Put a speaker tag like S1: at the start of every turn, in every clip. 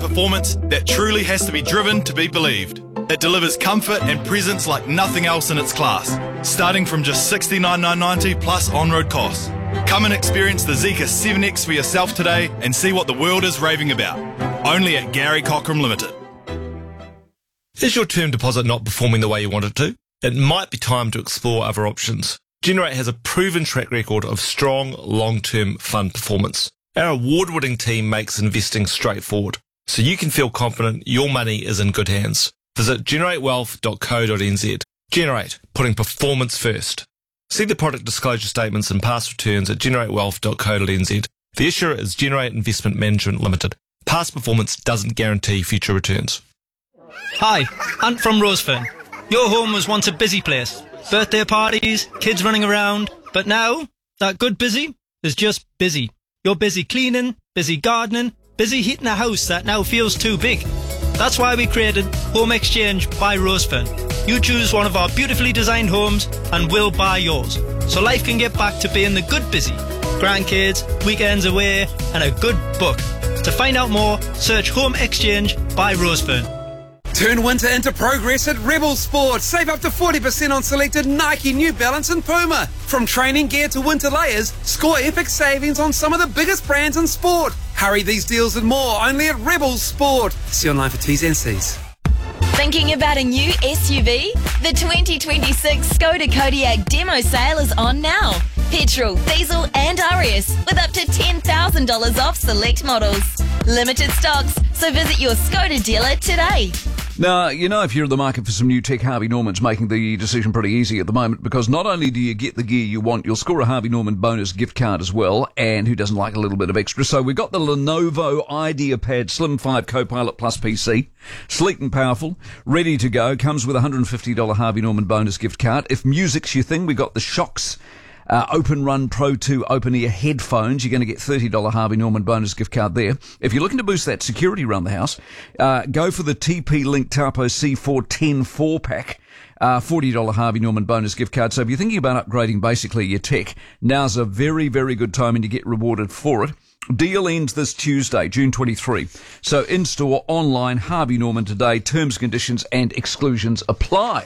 S1: Performance that truly has to be driven to be believed. It delivers comfort and presence like nothing else in its class, starting from just $69,990 plus on-road costs. Come and experience the Zeekr 7X for yourself today and see what the world is raving about. Only at Gary Cochrane Limited.
S2: Is your term deposit not performing the way you want it to? It might be time to explore other options. Generate has a proven track record of strong, long-term fund performance. Our award-winning team makes investing straightforward, so you can feel confident your money is in good hands. Visit generatewealth.co.nz. Generate, putting performance first. See the product disclosure statements and past returns at generatewealth.co.nz. The issuer is Generate Investment Management Limited. Past performance doesn't guarantee future returns.
S3: Hi, Ant from Rosefern. Your home was once a busy place. Birthday parties, kids running around. But now, that good busy is just busy. You're busy cleaning, busy gardening, busy heating a house that now feels too big. That's why we created Home Exchange by Rosefern. You choose one of our beautifully designed homes and we'll buy yours. So life can get back to being the good busy. Grandkids, weekends away, and a good book. To find out more, search Home Exchange by Rosefern.
S4: Turn winter into progress at Rebel Sport. Save up to 40% on selected Nike, New Balance and Puma. From training gear to winter layers, score epic savings on some of the biggest brands in sport. Hurry, these deals and more only at Rebel Sport. See online for T's and C's.
S5: Thinking about a new SUV? The 2026 Skoda Kodiaq demo sale is on now. Petrol, diesel and RS with up to $10,000 off select models. Limited stocks, so visit your Skoda dealer today.
S6: Now, you know, if you're in the market for some new tech, Harvey Norman's making the decision pretty easy at the moment, because not only do you get the gear you want, you'll score a Harvey Norman bonus gift card as well, and who doesn't like a little bit of extra? So we've got the Lenovo IdeaPad Slim 5 Copilot Plus PC, sleek and powerful, ready to go, comes with a $150 Harvey Norman bonus gift card. If music's your thing, we got the Shocks Open Run Pro 2 open ear headphones. You're going to get $30 Harvey Norman bonus gift card there. If you're looking to boost that security around the house, go for the TP-Link Tapo C410 4-pack. $40 Harvey Norman bonus gift card. So if you're thinking about upgrading basically your tech, now's a very, very good time and you get rewarded for it. Deal ends this Tuesday, June 23. So in-store, online, Harvey Norman today. Terms, conditions and exclusions apply.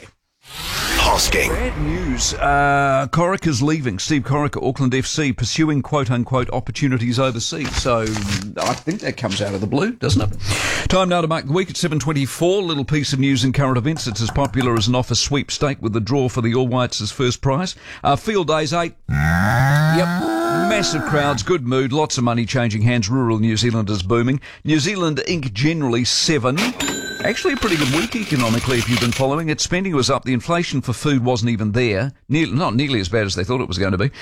S7: Hosking.
S6: Bad news. Corica's leaving. Steve Corica, Auckland FC, pursuing quote-unquote opportunities overseas. So I think that comes out of the blue, doesn't it? Time now to mark the week at 7:24. Little piece of news and current events. It's as popular as an office sweepstake with the draw for the All Whites as first prize. Field days 8. Yep. Massive crowds, good mood, lots of money changing hands. Rural New Zealand is booming. New Zealand Inc. generally 7. Actually a pretty good week economically if you've been following it. Spending was up. The inflation for food wasn't even there. Not nearly as bad as they thought it was going to be.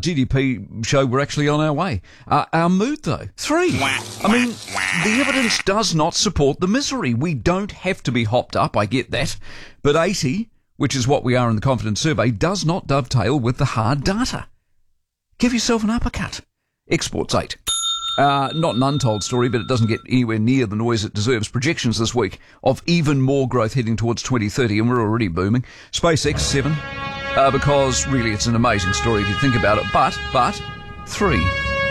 S6: GDP showed we're actually on our way. Our mood, though, 3. I mean, the evidence does not support the misery. We don't have to be hopped up, I get that. But 80, which is what we are in the confidence survey, does not dovetail with the hard data. Give yourself an uppercut. Exports 8. Not an untold story, but it doesn't get anywhere near the noise it deserves. Projections this week of even more growth heading towards 2030, and we're already booming. SpaceX 7, because really it's an amazing story if you think about it. But 3,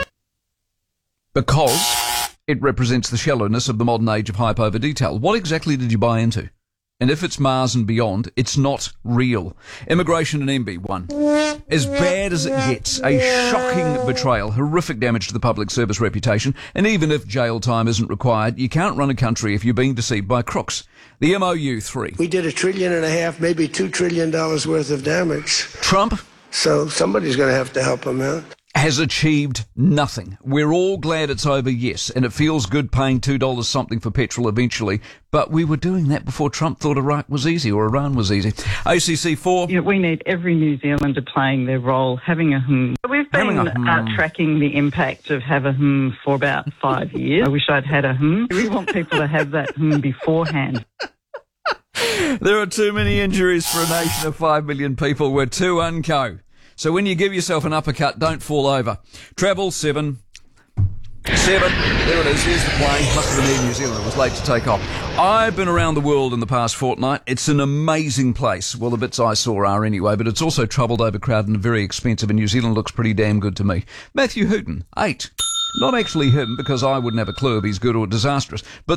S6: because it represents the shallowness of the modern age of hype over detail. What exactly did you buy into? And if it's Mars and beyond, it's not real. Immigration and MB1. As bad as it gets, a shocking betrayal, horrific damage to the public service reputation, and even if jail time isn't required, you can't run a country if you're being deceived by crooks. The MOU 3.
S8: We did $1.5 trillion, maybe $2 trillion worth of damage.
S6: Trump.
S8: So somebody's going to have to help him out.
S6: Has achieved nothing. We're all glad it's over, yes, and it feels good paying $2 something for petrol eventually, but we were doing that before Trump thought Iraq was easy or Iran was easy. ACC 4.
S9: Yeah, we need every New Zealander playing their role, having a We've been tracking the impact of Have a for about 5 years. I wish I'd had a We want people to have that beforehand.
S6: There are too many injuries for a nation of 5 million people. We're too unco. So when you give yourself an uppercut, don't fall over. Travel 7. There it is. Here's the plane. Must have been Air New Zealand. It was late to take off. I've been around the world in the past fortnight. It's an amazing place. Well, the bits I saw are anyway, but it's also troubled, overcrowded and very expensive, and New Zealand looks pretty damn good to me. Matthew Hooton, 8. Not actually him, because I wouldn't have a clue if he's good or disastrous, but